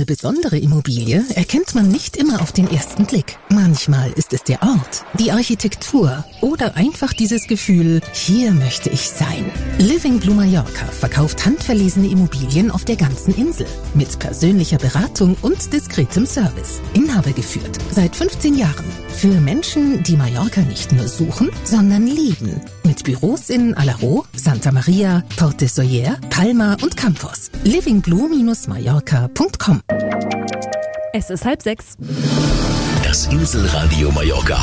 Eine besondere Immobilie erkennt man nicht immer auf den ersten Blick. Manchmal ist es der Ort, die Architektur oder einfach dieses Gefühl, hier möchte ich sein. Living Blue Mallorca verkauft handverlesene Immobilien auf der ganzen Insel. Mit persönlicher Beratung und diskretem Service. Inhaber geführt, seit 15 Jahren. Für Menschen, die Mallorca nicht nur suchen, sondern lieben. Mit Büros in Alaró, Santa Maria, Porte Soller, Palma und Campos. livingblue-mallorca.com. Es ist 5:30. Das Inselradio Mallorca.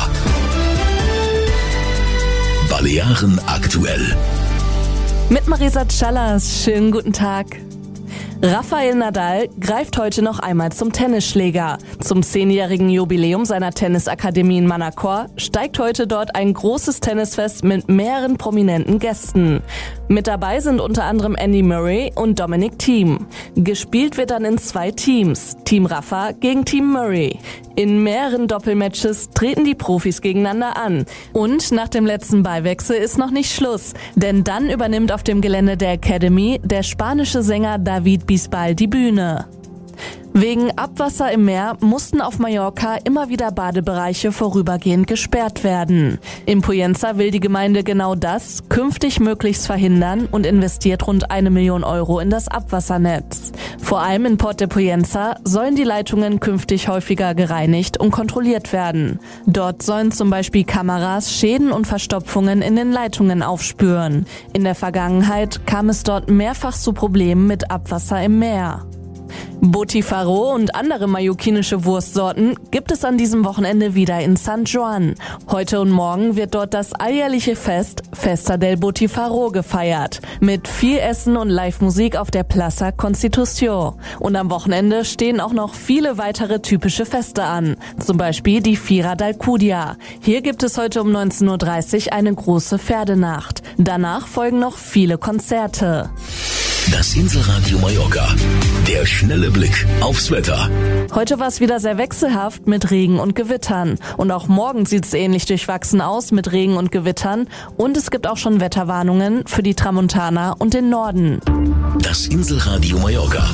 Balearen aktuell. Mit Marisa Callas, schönen guten Tag. Rafael Nadal greift heute noch einmal zum Tennisschläger. Zum 10-jährigen Jubiläum seiner Tennisakademie in Manacor steigt heute dort ein großes Tennisfest mit mehreren prominenten Gästen. Mit dabei sind unter anderem Andy Murray und Dominic Thiem. Gespielt wird dann in 2 Teams, Team Rafa gegen Team Murray. In mehreren Doppelmatches treten die Profis gegeneinander an. Und nach dem letzten Ballwechsel ist noch nicht Schluss, denn dann übernimmt auf dem Gelände der Academy der spanische Sänger David Bisbal die Bühne. Wegen Abwasser im Meer mussten auf Mallorca immer wieder Badebereiche vorübergehend gesperrt werden. In Pollença will die Gemeinde genau das künftig möglichst verhindern und investiert rund 1 Million Euro in das Abwassernetz. Vor allem in Port de Pollença sollen die Leitungen künftig häufiger gereinigt und kontrolliert werden. Dort sollen zum Beispiel Kameras Schäden und Verstopfungen in den Leitungen aufspüren. In der Vergangenheit kam es dort mehrfach zu Problemen mit Abwasser im Meer. Botifaro und andere mallorquinische Wurstsorten gibt es an diesem Wochenende wieder in San Juan. Heute und morgen wird dort das alljährliche Fest Festa del Botifaro gefeiert. Mit viel Essen und Live-Musik auf der Plaza Constitución. Und am Wochenende stehen auch noch viele weitere typische Feste an. Zum Beispiel die Fira d'Alcúdia. Hier gibt es heute um 19.30 Uhr eine große Pferdenacht. Danach folgen noch viele Konzerte. Das Inselradio Mallorca. Der schnelle Blick aufs Wetter. Heute war es wieder sehr wechselhaft mit Regen und Gewittern. Und auch morgen sieht es ähnlich durchwachsen aus mit Regen und Gewittern. Und es gibt auch schon Wetterwarnungen für die Tramontana und den Norden. Das Inselradio Mallorca.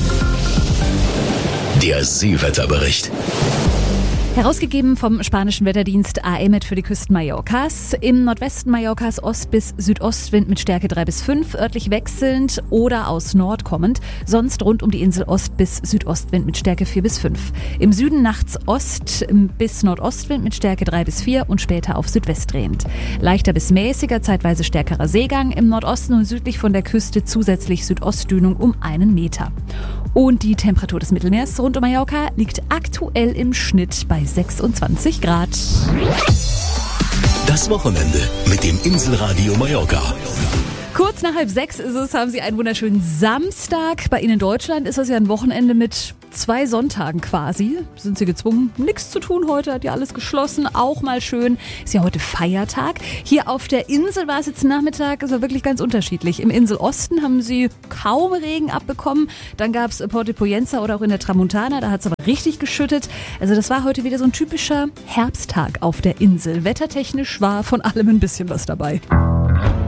Der Seewetterbericht. Herausgegeben vom spanischen Wetterdienst AEMET für die Küsten Mallorcas. Im Nordwesten Mallorcas Ost- bis Südostwind mit Stärke 3 bis 5, örtlich wechselnd oder aus Nord kommend. Sonst rund um die Insel Ost- bis Südostwind mit Stärke 4 bis 5. Im Süden nachts Ost- bis Nordostwind mit Stärke 3 bis 4 und später auf Südwest drehend. Leichter bis mäßiger, zeitweise stärkerer Seegang. Im Nordosten und südlich von der Küste zusätzlich Südostdünung um 1 Meter. Und die Temperatur des Mittelmeers rund um Mallorca liegt aktuell im Schnitt bei 26 Grad. Das Wochenende mit dem Inselradio Mallorca. Kurz nach 5:30 ist es, haben Sie einen wunderschönen Samstag. Bei Ihnen in Deutschland ist das ja ein Wochenende mit 2 Sonntagen quasi. Sind Sie gezwungen, nichts zu tun heute, hat ja alles geschlossen, auch mal schön. Ist ja heute Feiertag. Hier auf der Insel war es jetzt Nachmittag, es war wirklich ganz unterschiedlich. Im Inselosten haben Sie kaum Regen abbekommen. Dann gab es Port de Pollença oder auch in der Tramontana, da hat es aber richtig geschüttet. Also das war heute wieder so ein typischer Herbsttag auf der Insel. Wettertechnisch war von allem ein bisschen was dabei.